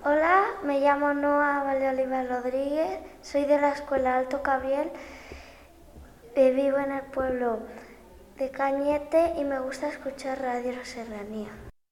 Hola, me llamo Noa Valdeoliva Rodríguez, soy de la Escuela Alto Cabriel, vivo en el pueblo de Cañete y me gusta escuchar Radio Serranía.